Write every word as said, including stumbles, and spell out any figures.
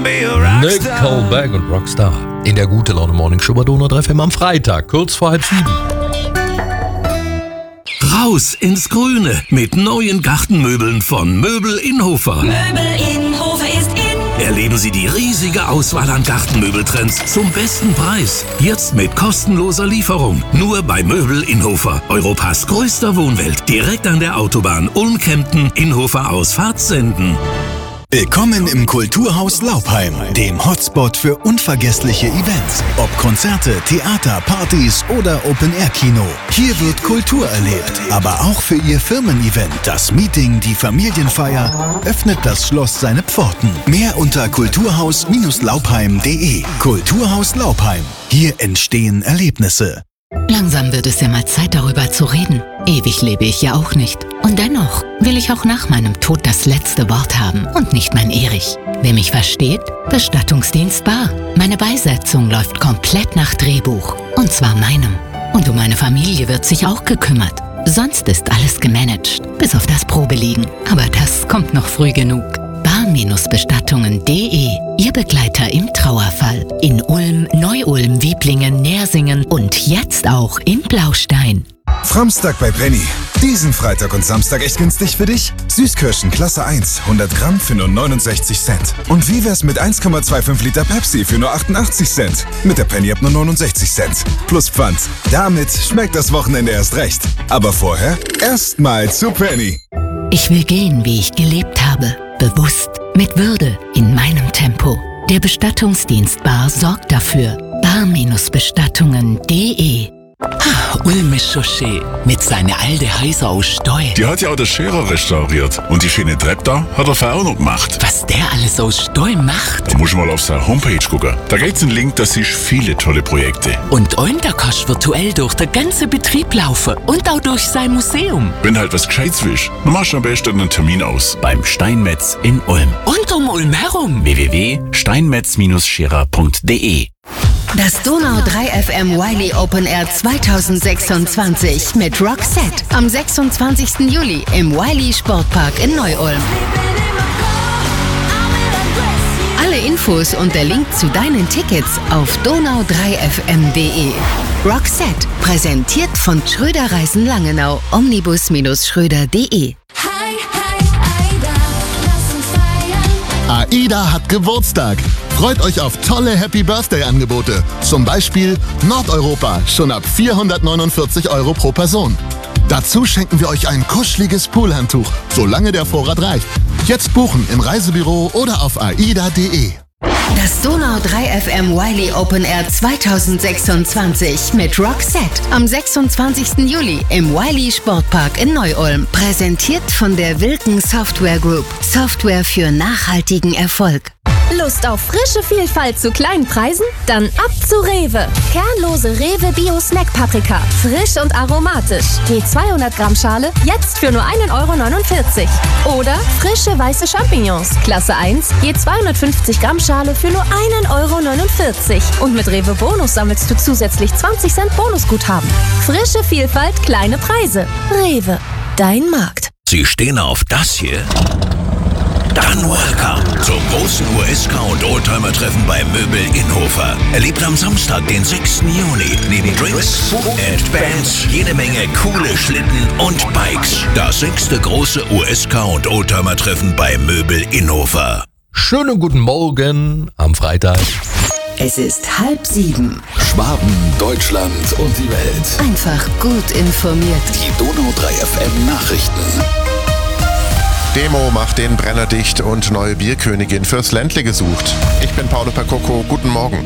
Nickelback und Rockstar. In der Gute Laune Morning Show bei Donau drei F M am Freitag, kurz vor halb sieben. Raus ins Grüne mit neuen Gartenmöbeln von Möbel Inhofer. Möbel Inhofer ist in. Erleben Sie die riesige Auswahl an Gartenmöbeltrends zum besten Preis. Jetzt mit kostenloser Lieferung. Nur bei Möbel Inhofer. Europas größter Wohnwelt. Direkt an der Autobahn Ulm-Kempten, Inhofer aus Fahrtsenden. Willkommen im Kulturhaus Laupheim, dem Hotspot für unvergessliche Events. Ob Konzerte, Theater, Partys oder Open-Air-Kino. Hier wird Kultur erlebt, aber auch für Ihr Firmen-Event, das Meeting, die Familienfeier, öffnet das Schloss seine Pforten. Mehr unter kulturhaus Bindestrich laupheim punkt de. Kulturhaus Laupheim. Hier entstehen Erlebnisse. Langsam wird es ja mal Zeit, darüber zu reden. Ewig lebe ich ja auch nicht. Und dennoch will ich auch nach meinem Tod das letzte Wort haben und nicht mein Erich. Wer mich versteht? Bestattungsdienst bar. Meine Beisetzung läuft komplett nach Drehbuch. Und zwar meinem. Und um meine Familie wird sich auch gekümmert. Sonst ist alles gemanagt, bis auf das Probeliegen. Aber das kommt noch früh genug. bar Bestattungen punkt de. Ihr Begleiter im Trauerfall. In Ulm, Neu-Ulm, Wieblingen, Nersingen und jetzt auch in Blaustein. Framstag bei Penny. Diesen Freitag und Samstag echt günstig für dich? Süßkirschen Klasse eins, hundert Gramm für nur neunundsechzig Cent. Und wie wär's mit eins Komma fünfundzwanzig Liter Pepsi für nur achtundachtzig Cent? Mit der Penny ab nur neunundsechzig Cent. Plus Pfand. Damit schmeckt das Wochenende erst recht. Aber vorher erstmal zu Penny. Ich will gehen, wie ich gelebt habe. Bewusst, mit Würde, in meinem Tempo. Der Bestattungsdienst Bar sorgt dafür. bar Bestattungen punkt de. Ah, Ulm ist so schön. Mit seiner alten Häuser aus Steu. Die hat ja auch der Scherer restauriert. Und die schöne Treppe da hat er vorher auch noch gemacht. Was der alles aus Steu macht. Da musst du mal auf seine Homepage gucken. Da gibt's einen Link, da siehst du viele tolle Projekte. Und und da kannst du virtuell durch den ganzen Betrieb laufen. Und auch durch sein Museum. Wenn du halt was Gescheites willst, dann machst du am besten einen Termin aus. Beim Steinmetz in Ulm. Und um Ulm herum. w w w punkt steinmetz scherer punkt de. Das Donau drei F M Wiley Open Air zweitausendsechsundzwanzig mit Roxette am sechsundzwanzigsten Juli im Wiley Sportpark in Neu-Ulm. Alle Infos und der Link zu deinen Tickets auf donau drei f m punkt de. Roxette, präsentiert von Schröder Reisen Langenau, omnibus Schröder punkt de. AIDA hat Geburtstag. Freut euch auf tolle Happy Birthday-Angebote. Zum Beispiel Nordeuropa, schon ab vierhundertneunundvierzig Euro pro Person. Dazu schenken wir euch ein kuscheliges Poolhandtuch, solange der Vorrat reicht. Jetzt buchen im Reisebüro oder auf aida punkt de. Das Donau drei F M Wiley Open Air zweitausendsechsundzwanzig mit Roxette am sechsundzwanzigsten Juli im Wiley Sportpark in Neu-Ulm. Präsentiert von der Wilken Software Group. Software für nachhaltigen Erfolg. Lust auf frische Vielfalt zu kleinen Preisen? Dann ab zu Rewe. Kernlose Rewe Bio Snack Paprika. Frisch und aromatisch. Je zweihundert Gramm Schale jetzt für nur ein Euro neunundvierzig. Oder frische weiße Champignons. Klasse eins. Je zweihundertfünfzig Gramm Schale für nur ein Euro neunundvierzig. Und mit Rewe Bonus sammelst du zusätzlich zwanzig Cent Bonusguthaben. Frische Vielfalt, kleine Preise. Rewe. Dein Markt. Sie stehen auf das hier? Dann welcome zum großen U S K und Oldtimer-Treffen bei Möbel Inhofer. Erlebt am Samstag, den sechsten Juni, neben Drinks, Food and Bands jede Menge coole Schlitten und Bikes. Das sechste große U S K und Oldtimer-Treffen bei Möbel Inhofer. Schönen guten Morgen am Freitag. Es ist halb sieben. Schwaben, Deutschland und die Welt. Einfach gut informiert. Die Donau drei F M Nachrichten. Demo macht den Brenner dicht und neue Bierkönigin fürs Ländle gesucht. Ich bin Paolo Percoco, guten Morgen.